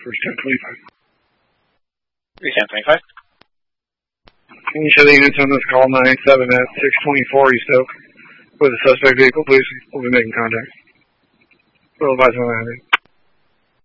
First 1025. 1025. Can you show the units on this call 97 at 624 East Oak with a suspect vehicle, please? We'll be making contact. We'll advise on that.